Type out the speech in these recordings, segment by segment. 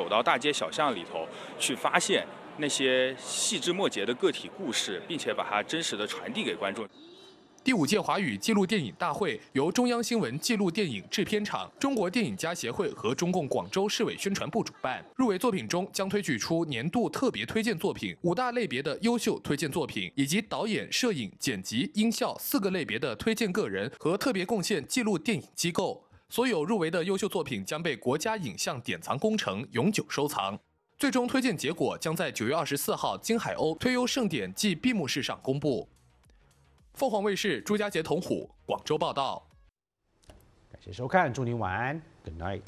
走到大街小巷里头，去发现那些细枝末节的个体故事，并且把它真实的传递给观众。 第5届华语纪录电影大会由中央新闻纪录电影制片厂、中国电影家协会和中共广州市委宣传部主办。入围作品中将推举出年度特别推荐作品、5大类别的优秀推荐作品，以及导演、摄影、剪辑、音效4个类别的推荐个人和特别贡献纪录电影机构。所有入围的优秀作品将被国家影像典藏工程永久收藏。最终推荐结果将在9月24号金海鸥推优盛典暨闭幕式上公布。凤凰卫视朱家杰、童虎广州报道。 感谢收看，祝您晚安 ，Good night。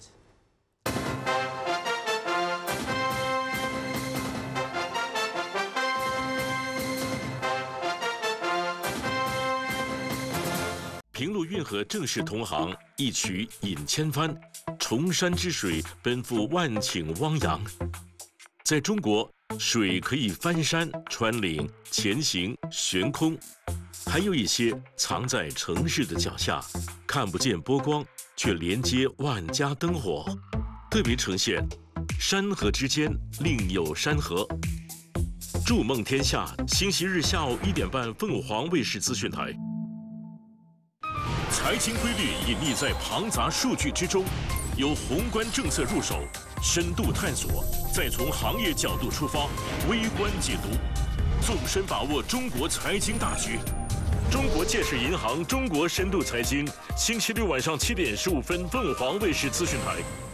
平陆运河正是同行，一曲饮千帆，崇山之水奔赴万顷汪洋。在中国，水可以翻山、穿岭、前行、悬空。还有一些藏在城市的脚下，看不见波光，却连接万家灯火，特别呈现山河之间另有山河。筑梦天下，星期日下午1点半，凤凰卫视资讯台。财经规律隐匿在庞杂数据之中，由宏观政策入手，深度探索，再从行业角度出发，微观解读，纵深把握中国财经大局。中国建设银行中国深度财经，星期六晚上7点15分，凤凰卫视资讯台。